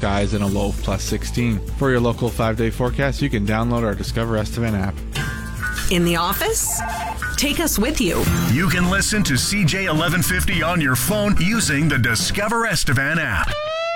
skies and a low of plus 16. For your local 5-day forecast, you can download our Discover Estevan app. In the office? Take us with you. You can listen to CJ 1150 on your phone using the Discover Estevan app.